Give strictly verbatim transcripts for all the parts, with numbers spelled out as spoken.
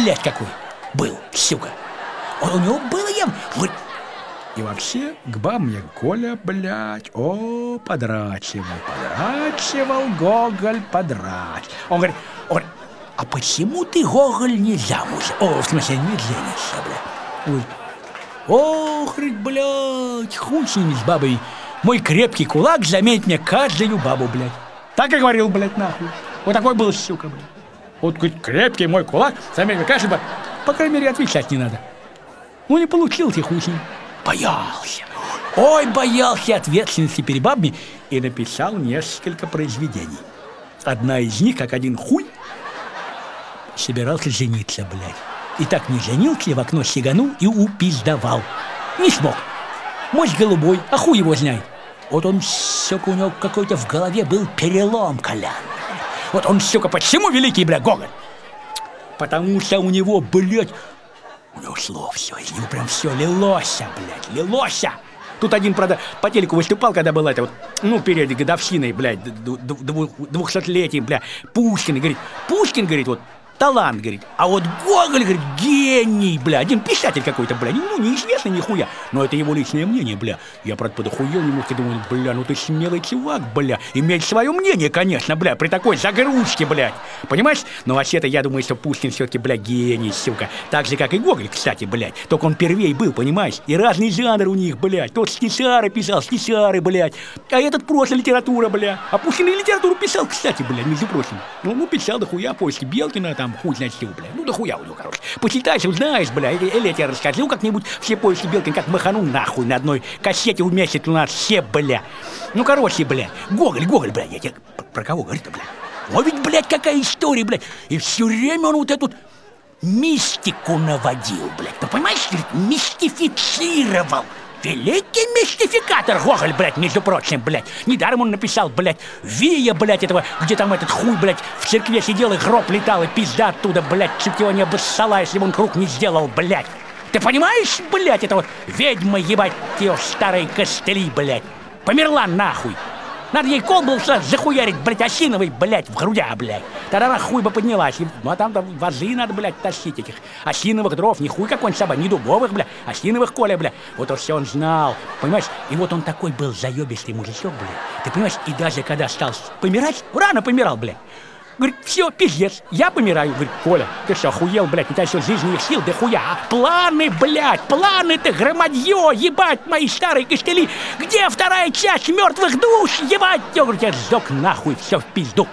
блядь, какой был, сука. Он, у него было ем. Вот. И вообще, к бабам мне Коля, блядь, о, подрачивал, подрачивал, Гоголь, подрач. Он говорит, он говорит, а почему ты, Гоголь, не замуж? О, в смысле, не женишься, блядь. Ой. Ох, блядь, хуй с ними, с бабой. Мой крепкий кулак заметит мне каждую бабу, блядь. Так и говорил, блядь, нахуй. Вот такой был, сука, блядь. Вот крепкий мой кулак, заметит мне каждую бабу. По крайней мере, отвечать не надо. Ну, не получился, хуй с ним. Боялся. Ой, боялся ответственности перед бабами. И написал несколько произведений. Одна из них, как один хуй, собирался жениться, блядь. И так не женился, в окно сиганул и упиздовал. Не смог. Мозг голубой, а хуй его знает. Вот он, сука, у него какой-то в голове был перелом, Колян. Вот он, сука, почему великий, блядь, Гоголь? Потому что у него, блядь, у него слов все, из него прям все лилося, блядь, лилося. Тут один, правда, по телеку выступал, когда было это вот, ну, перед годовщиной, блядь, двухсотлетием, блядь, Пушкин, говорит, Пушкин, говорит, вот, талант, говорит, а вот Гоголь, говорит, гений, бля, один писатель какой-то, бля, ну, неизвестный нихуя, но это его личное мнение, бля. Я, правда, подохуел немножко, думаю, бля, ну ты смелый чувак, бля, иметь свое мнение, конечно, бля, при такой загрузке, блядь, понимаешь? Но вообще-то я думаю, что Пушкин все-таки, бля, гений, сука, так же, как и Гоголь, кстати, блядь, только он первей был, понимаешь? И разный жанр у них, блядь, тот стишары писал, стишары, блядь, а этот просто литература, бля, а Пушкин и литературу писал, кстати, бля, между прочим, ну, ну, писал дохуя поиски Белкина, там, хуй знает чего, бля. Ну да хуя у него, короче. Почитаешь, узнаешь, бля, или, или я тебе расскажу как-нибудь все поиски Белкина, как маханул нахуй на одной кассете в месяц у нас все, бля. Ну, короче, бля, Гоголь, Гоголь, бля, я тебе про кого говорю-то, бля? О, ведь, блядь, какая история, блядь. И все время он вот эту мистику наводил, блядь. Ты понимаешь, мистифицировал. Великий мистификатор Гоголь, блядь, между прочим, блядь. Недаром он написал, блядь, Вия, блядь, этого, где там этот хуй, блядь, в церкве сидел и гроб летал, и пизда оттуда, блядь, чуть его не обоссала, если бы он круг не сделал, блядь. Ты понимаешь, блядь, это вот ведьма, ебать, ее старые костыли, блядь. Померла нахуй. Надо ей кол был сразу захуярить, блядь, осиновый, блядь, в грудя, блядь. Тогда она хуй бы поднялась. Ну, а там-то вазы надо, блядь, тащить этих осиновых дров. Не хуй какой-нибудь собак, не дубовых, блядь, осиновых, Коля, блядь. Вот он все он знал, понимаешь? И вот он такой был заебистый мужичок, блядь. Ты понимаешь, и даже когда стал помирать, рано помирал, блядь. Говорит, все, пиздец, я помираю. Говорит, Коля, ты что, охуел, блядь, у тебя все жизненных сил, да хуя. А планы, блядь, планы-то, громадье, ебать, мои старые костыли. Где вторая часть мертвых душ, ебать? Я говорю, я сдох нахуй, все в пизду.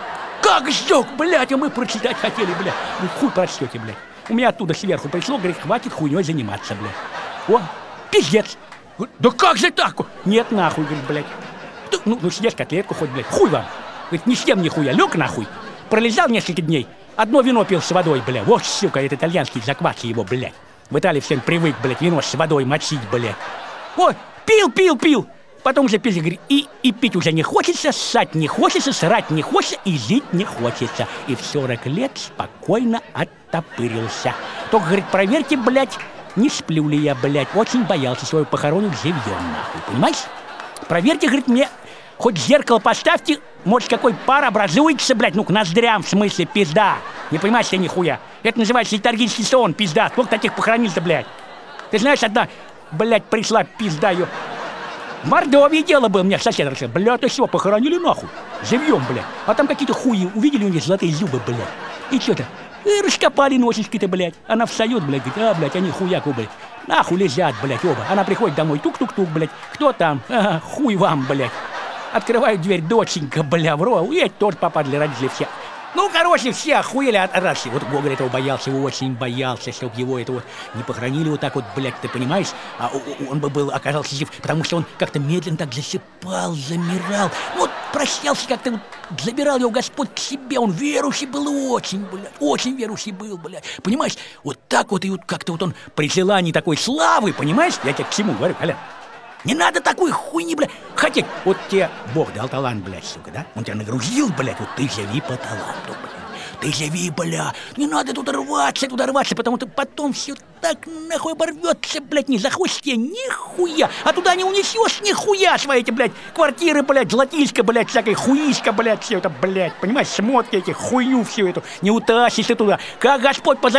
Как сдох, блядь, а мы прочитать хотели, блядь. Ну, хуй прочтете, блядь. У меня оттуда сверху пришло, говорит, хватит хуйней заниматься, блядь. О, пиздец. Говорит, да как же так? Нет, нахуй, говорит, блядь. Ну, ну съешь котлетку хоть, блядь, хуй вам. Говорит, не съем нихуя, лег нахуй. Пролежал несколько дней, одно вино пил с водой, бля. Вот, сука, это итальянский закваски его, блядь. В Италии всем привык, блядь, вино с водой мочить, блядь. Ой, пил, пил, пил. Потом уже пил, говорит, и, и пить уже не хочется, ссать не хочется, срать не хочется и жить не хочется. И в сорок лет спокойно оттопырился. Только, говорит, проверьте, блядь, не сплю ли я, блядь. Очень боялся свою похоронить живьем, нахуй, понимаешь? Проверьте, говорит, мне... Хоть зеркало поставьте, может, какой пар образуется, блядь, ну, к ноздрям, в смысле, пизда. Не понимаешь я нихуя. Это называется летаргический сон, пизда. Сколько таких похоронил-то, блядь? Ты знаешь, одна, блядь, пришла пизда ее. В Мордовии дело было, мне сосед рассказал. Блядь, ты всего похоронили нахуй. Живьем, блядь. А там какие-то хуи увидели у них золотые зубы, блядь. И что-то, и раскопали носочки-то, блядь. Она встает, блядь, говорит, а, блядь, они хуяку, блядь. Нахуй лежат, блядь, оба. Она приходит домой, тук-тук-тук, блядь. Кто там? Ага, хуй вам, блядь. Открывают дверь, доченька, бля, в рот, и торт попадали, родители все. Ну, короче, все охуели от радости. Вот Гоголь этого боялся, очень боялся, чтобы его этого не похоронили вот так вот, блядь, ты понимаешь? А он бы был, оказался жив, потому что он как-то медленно так засыпал, замирал. Вот прощался как-то, вот, забирал его Господь к себе. Он верующий был очень, блядь, очень верующий был, блядь. Понимаешь? Вот так вот и вот как-то вот он при желании такой славы, понимаешь? Я тебе к чему говорю, Коля? Не надо такой хуйни, блядь, хотеть. Вот тебе Бог дал талант, блядь, сука, да? Он тебя нагрузил, блядь, вот ты живи по таланту, блядь. Ты живи, бля. Не надо туда рваться, туда рваться, потому что потом все так нахуй оборвется, блядь, не захочешь тебе нихуя. А туда не унесешь нихуя свои эти, блядь, квартиры, блядь, золотишко, блядь, всякой хуишка, блядь, все это, блядь, понимаешь, шмотки эти, хуйню всю эту. Не утащишь ты туда. Как Господь позовет.